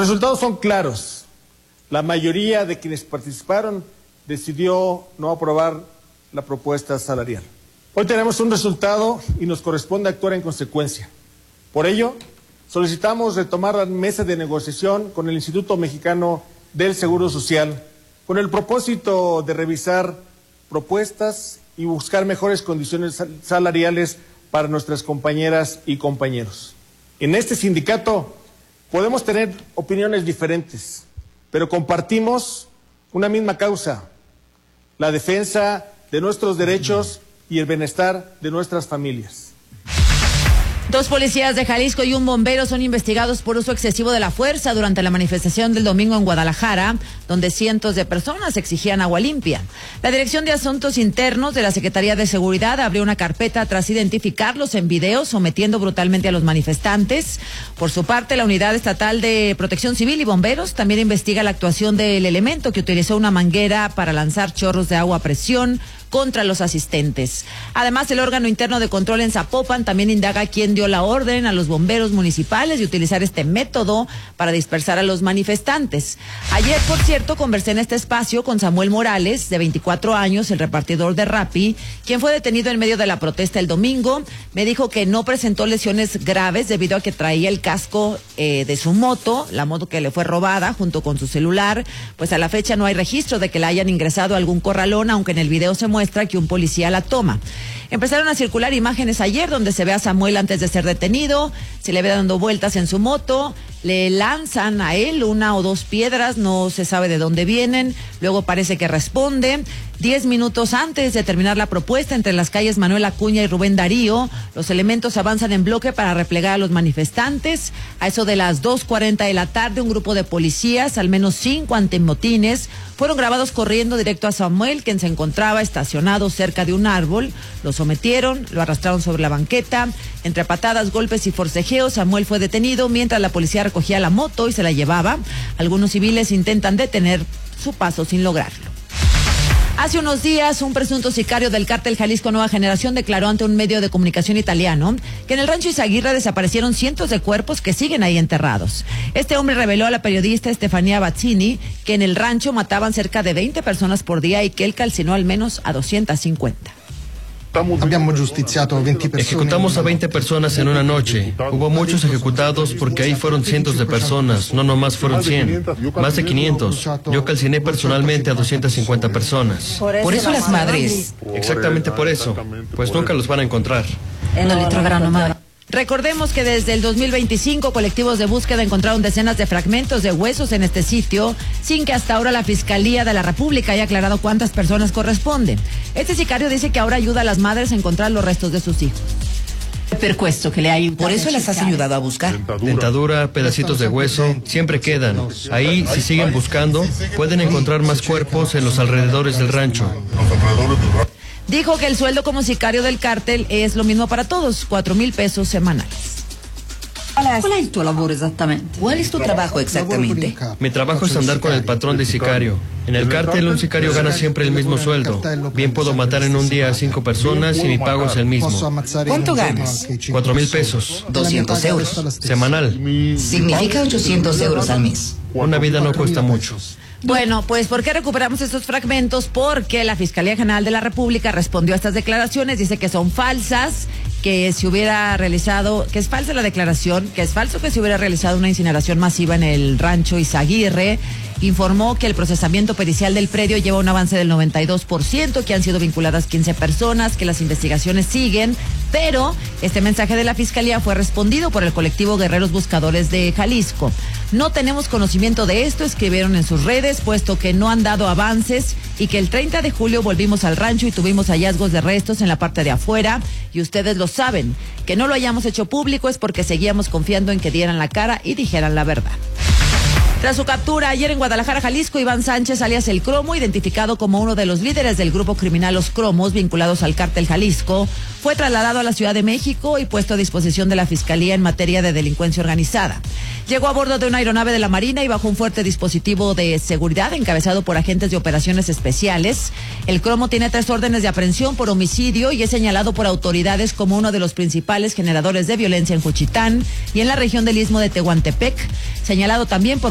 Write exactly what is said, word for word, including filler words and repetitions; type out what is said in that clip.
resultados son claros. La mayoría de quienes participaron decidió no aprobar la propuesta salarial. Hoy tenemos un resultado y nos corresponde actuar en consecuencia. Por ello, solicitamos retomar la mesa de negociación con el Instituto Mexicano del Seguro Social con el propósito de revisar propuestas y buscar mejores condiciones salariales para nuestras compañeras y compañeros. En este sindicato podemos tener opiniones diferentes, pero compartimos una misma causa, la defensa de nuestros derechos y el bienestar de nuestras familias. Dos policías de Jalisco y un bombero son investigados por uso excesivo de la fuerza durante la manifestación del domingo en Guadalajara, donde cientos de personas exigían agua limpia. La Dirección de Asuntos Internos de la Secretaría de Seguridad abrió una carpeta tras identificarlos en video sometiendo brutalmente a los manifestantes. Por su parte, la Unidad Estatal de Protección Civil y Bomberos también investiga la actuación del elemento que utilizó una manguera para lanzar chorros de agua a presión contra los asistentes. Además, el órgano interno de control en Zapopan también indaga quién dio la orden a los bomberos municipales de utilizar este método para dispersar a los manifestantes. Ayer, por cierto, conversé en este espacio con Samuel Morales, de veinticuatro años, el repartidor de Rappi, quien fue detenido en medio de la protesta el domingo. Me dijo que no presentó lesiones graves debido a que traía el casco eh, de su moto, la moto que le fue robada, junto con su celular. Pues a la fecha no hay registro de que la hayan ingresado a algún corralón, aunque en el video se muestra que un policía la toma. Empezaron a circular imágenes ayer donde se ve a Samuel antes de ser detenido, se le ve dando vueltas en su moto, le lanzan a él una o dos piedras, no se sabe de dónde vienen, luego parece que responde. Diez minutos antes de terminar la propuesta entre las calles Manuel Acuña y Rubén Darío, los elementos avanzan en bloque para replegar a los manifestantes. A eso de las dos cuarenta de la tarde, un grupo de policías, al menos cinco antimotines, fueron grabados corriendo directo a Samuel, quien se encontraba estacionado cerca de un árbol. Lo sometieron, lo arrastraron sobre la banqueta. Entre patadas, golpes y forcejeos, Samuel fue detenido mientras la policía recogía la moto y se la llevaba. Algunos civiles intentan detener su paso sin lograrlo. Hace unos días, un presunto sicario del cártel Jalisco Nueva Generación declaró ante un medio de comunicación italiano que en el rancho Izaguirre desaparecieron cientos de cuerpos que siguen ahí enterrados. Este hombre reveló a la periodista Estefanía Bazzini que en el rancho mataban cerca de veinte personas por día y que él calcinó al menos a doscientas cincuenta. Ejecutamos a veinte personas en una noche. Hubo muchos ejecutados porque ahí fueron cientos de personas, no nomás fueron cien, más de quinientos. Yo calciné personalmente a doscientas cincuenta personas. Por eso las madres. Exactamente por eso, pues nunca los van a encontrar. Recordemos que desde el dos mil veinticinco colectivos de búsqueda encontraron decenas de fragmentos de huesos en este sitio, sin que hasta ahora la Fiscalía de la República haya aclarado cuántas personas corresponden. Este sicario dice que ahora ayuda a las madres a encontrar los restos de sus hijos. Por eso las has ayudado a buscar. Dentadura, pedacitos de hueso, siempre quedan. Ahí, si siguen buscando, pueden encontrar más cuerpos en los alrededores del rancho. Dijo que el sueldo como sicario del cártel es lo mismo para todos, cuatro mil pesos semanales. ¿Cuál es tu labor exactamente? ¿Cuál es tu trabajo exactamente? Mi trabajo es andar con el patrón de sicario. En el cártel un sicario gana siempre el mismo sueldo. Bien puedo matar en un día a cinco personas y mi pago es el mismo. ¿Cuánto ganas? Cuatro mil pesos. Doscientos euros. Semanal. Significa ochocientos euros al mes. Una vida no cuesta mucho. Bueno, pues ¿por qué recuperamos estos fragmentos? Porque la Fiscalía General de la República respondió a estas declaraciones, dice que son falsas, que se hubiera realizado, que es falsa la declaración, que es falso que se hubiera realizado una incineración masiva en el rancho Izaguirre. Informó que el procesamiento pericial del predio lleva un avance del noventa y dos por ciento, que han sido vinculadas quince personas, que las investigaciones siguen, pero este mensaje de la Fiscalía fue respondido por el colectivo Guerreros Buscadores de Jalisco. No tenemos conocimiento de esto, escribieron en sus redes, puesto que no han dado avances y que el treinta de julio volvimos al rancho y tuvimos hallazgos de restos en la parte de afuera y ustedes lo saben. Que no lo hayamos hecho público es porque seguíamos confiando en que dieran la cara y dijeran la verdad. Tras su captura ayer en Guadalajara, Jalisco, Iván Sánchez, alias El Cromo, identificado como uno de los líderes del grupo criminal Los Cromos, vinculados al cártel Jalisco, fue trasladado a la Ciudad de México y puesto a disposición de la Fiscalía en materia de delincuencia organizada. Llegó a bordo de una aeronave de la Marina y bajo un fuerte dispositivo de seguridad encabezado por agentes de operaciones especiales. El Cromo tiene tres órdenes de aprehensión por homicidio y es señalado por autoridades como uno de los principales generadores de violencia en Juchitán y en la región del Istmo de Tehuantepec, señalado también por